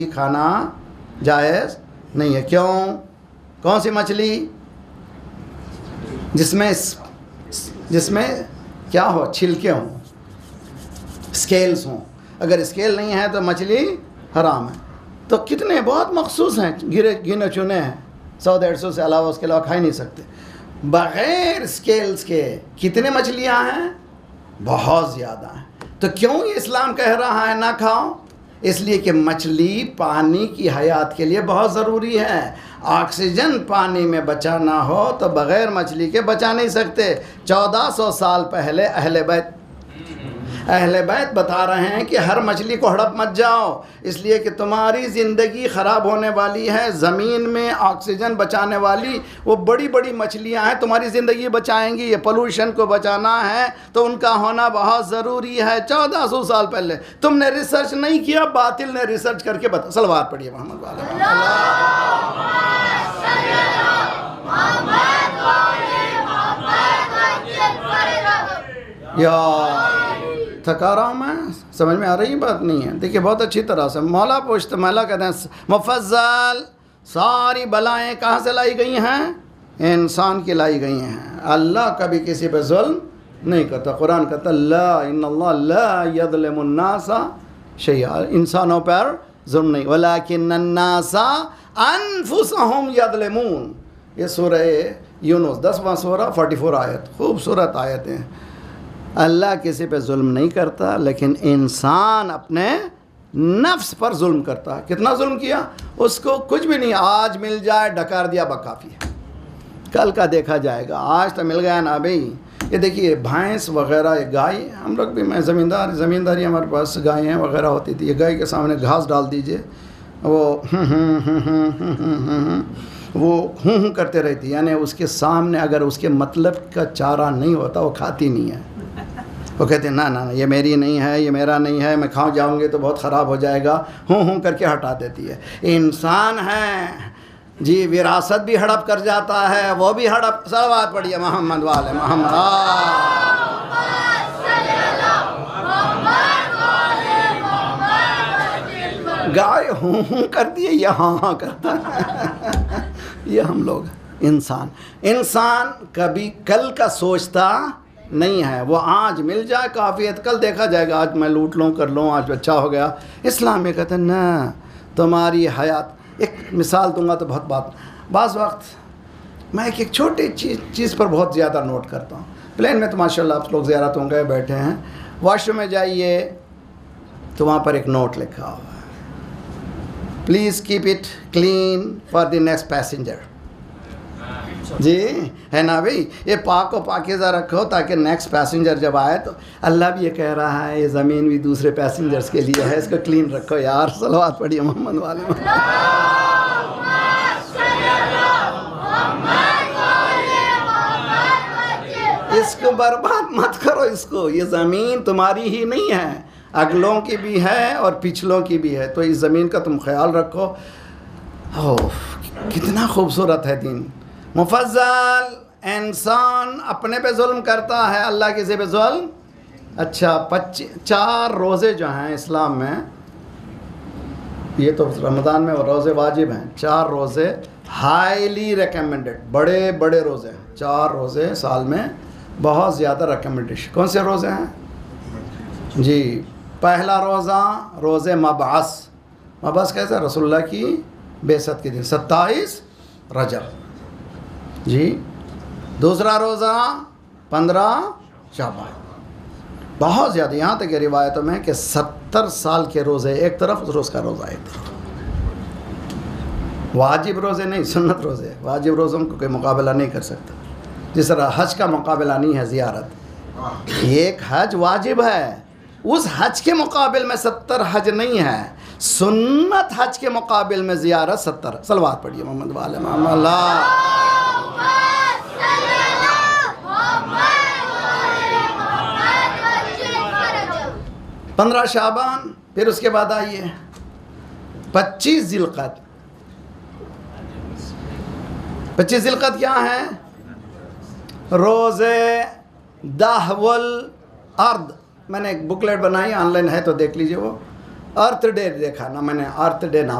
खाना जायज़ नहीं है। क्यों? कौन सी मछली? जिसमें क्या हो, छिलके हों, स्केल्स हों। अगर स्केल नहीं है तो मछली हराम है। तो कितने बहुत मखसूस हैं, गिने चुने हैं, 100-150 से अलावा उसके अलावा खा ही नहीं सकते। बग़ैर स्केल्स के कितने मछलियां हैं? बहुत ज़्यादा हैं। तो क्यों ये इस्लाम कह रहा है ना खाओ? इसलिए कि मछली पानी की हयात के लिए बहुत ज़रूरी है। ऑक्सीजन पानी में बचा ना हो तो बग़ैर मछली के बचा नहीं सकते। 1400 साल पहले अहले बैत बता रहे हैं कि हर मछली को हड़प मत जाओ, इसलिए कि तुम्हारी ज़िंदगी ख़राब होने वाली है। ज़मीन में ऑक्सीजन बचाने वाली वो बड़ी बड़ी मछलियां हैं, तुम्हारी ज़िंदगी बचाएंगी। ये पोल्यूशन को बचाना है तो उनका होना बहुत ज़रूरी है। 1400 साल पहले तुमने रिसर्च नहीं किया, बातिल ने रिसर्च करके बता। सलवात पढ़िए मोहम्मद वाले। या थका रहा हूँ मैं, समझ में आ रही बात नहीं है? देखिए बहुत अच्छी तरह से मौला पूछते, मौला कहते हैं मुफज्जल सारी बलाएं कहाँ से लाई गई हैं? इंसान की लाई गई हैं। अल्लाह कभी किसी पे जुल्म नहीं करता। कुरान कहता ला इन्नल्लाह ला यज़लिमुन्नासा शैआ, इंसानों पर जुल्म नहीं, वलाकिन्नन्नासा अनफुसहुम यज़लिमून। ये सूरह यूनुस 10वां सूरा 44 आयत, खूबसूरत आयतें हैं। अल्लाह किसी पे जुल्म नहीं करता, लेकिन इंसान अपने नफ्स पर जुल्म करता है। कितना जुल्म किया? उसको कुछ भी नहीं, आज मिल जाए डकार दिया बकाफ़ी है, कल का देखा जाएगा। आज तो मिल गया ना भाई। ये देखिए भैंस वगैरह, ये गाय, हम लोग भी, मैं ज़मींदारी हमारे पास गायें वगैरह होती थी। ये गाय के सामने घास डाल दीजिए, वो हूँ करते रहती, यानी उसके सामने अगर उसके मतलब का चारा नहीं होता वो खाती नहीं है। वो कहते हैं ना ना ये मेरी नहीं है, ये मेरा नहीं है, मैं खाऊं जाऊंगी तो बहुत ख़राब हो जाएगा, हूँ करके हटा देती है। इंसान है जी, विरासत भी हड़प कर जाता है, वो भी हड़प। सलवात पढ़िए मोहम्मद वाले मोहम्मद। गाय हूँ करती है, यह हाँ करता है। ये हम लोग इंसान कभी कल का सोचता नहीं है। वो आज मिल जाए काफ़ी है, कल देखा जाएगा, आज मैं लूट लूँ कर लूँ, आज अच्छा हो गया। इस्लाम में कहते हैं ना, तुम्हारी हयात। एक मिसाल दूंगा तो बहुत बाज़ वक्त मैं एक छोटी चीज़ पर बहुत ज़्यादा नोट करता हूँ। प्लेन में तो माशाल्लाह आप लोग ज़ियारत होंगे, बैठे हैं, वॉशरूम में जाइए तो वहाँ पर एक नोट लिखा हुआ है, please keep it clean for the next passenger. जी है ना भाई, ये पाक और पाकीज़ा रखो ताकि नेक्स्ट पैसेंजर जब आए तो अल्लाह भी ये कह रहा है ये ज़मीन भी दूसरे पैसेंजर्स के लिए है, इसको क्लीन रखो यार। सलवात पढ़िए मोहम्मद वाले। इसको बर्बाद मत करो, इसको, ये ज़मीन तुम्हारी ही नहीं है, अगलों की भी है और पिछलों की भी है, तो इस ज़मीन का तुम ख्याल रखो। ओह कितना खूबसूरत है दीन। मुफज्जल इंसान अपने पे जुल्म करता है, अल्लाह किसी पे जुल्म। अच्छा 4 रोज़े जो हैं इस्लाम में, ये तो रमज़ान में रोज़े वाजिब हैं, 4 रोज़े हाईली रिकमेंडेड, बड़े बड़े रोज़े हैं। 4 रोज़े साल में बहुत ज़्यादा रिकमेंडेशन। कौन से रोज़े हैं जी? पहला रोज़ा रोज़े मबास कैसा? रसूलुल्लाह की बेसत के दिन 27 रजब जी। दूसरा रोज़ा 15 शाबान। बहुत ज़्यादा, यहाँ तक रिवायतों में कि 70 साल के रोज़े एक तरफ, उस रोज़ का रोज़ा एक तरफ। वाजिब रोज़े नहीं, सुन्नत रोज़े। वाजिब रोज़ों को कोई मुकाबला नहीं कर सकता, जिस तरह हज का मुकाबला नहीं है ज़ियारत। एक हज वाजिब है, उस हज के मुकाबिल में 70 हज नहीं है। सुन्नत हज के मुकाबिल में ज़ियारत 70। सलवात पढ़िए मोहम्मद वाले मोहम्मद। 15 शाबान, फिर उसके बाद आइए 25 ज़िलक़द। 25 ज़िलक़द क्या है? रोज़े दाहवल अर्द। मैंने एक बुकलेट बनाई, ऑनलाइन है तो देख लीजिए। वो अर्थ डे देखा ना मैंने, अर्थ डे ना